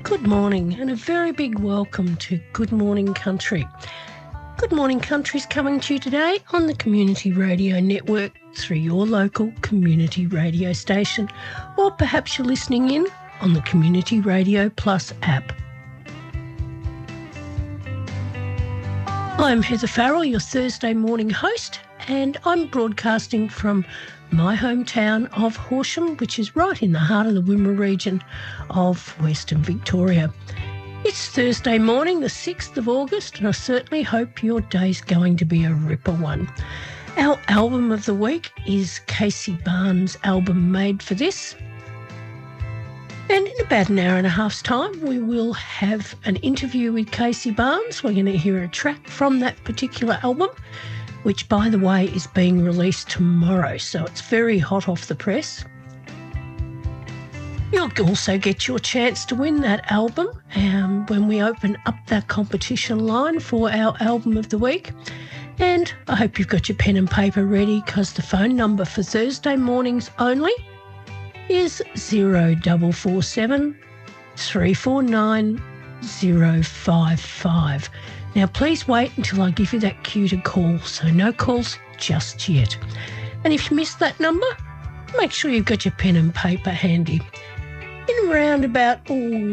Good morning and a very big welcome to Good Morning Country. Good Morning Country is coming to you today on the Community Radio Network through your local community radio station, or perhaps you're listening in on the Community Radio Plus app. I'm Heather Farrell, your Thursday morning host, and I'm broadcasting from my hometown of Horsham, which is right in the heart of the Wimmera region of Western Victoria. It's Thursday morning, the 6th of August, and I certainly hope your day's going to be a ripper one. Our album of the week is Casey Barnes' album Made for This. And in about an hour and a half's time, we will have an interview with Casey Barnes. We're going to hear a track from that particular album, which, by the way, is being released tomorrow, so it's very hot off the press. You'll also get your chance to win that album when we open up that competition line for our album of the week. And I hope you've got your pen and paper ready, because the phone number for Thursday mornings only is 0447 349 055. Now, please wait until I give you that cue to call, so no calls just yet. And if you missed that number, make sure you've got your pen and paper handy. In around about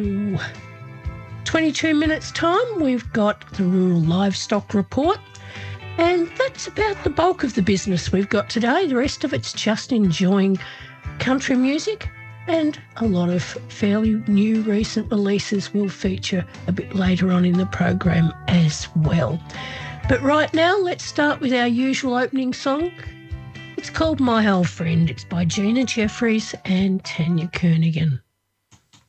22 minutes' time, we've got the Rural Livestock Report, and that's about the bulk of the business we've got today. The rest of it's just enjoying country music, and a lot of fairly new recent releases will feature a bit later on in the program as well. But right now, let's start with our usual opening song. It's called My Old Friend. It's by Gina Jeffries and Tanya Kernaghan.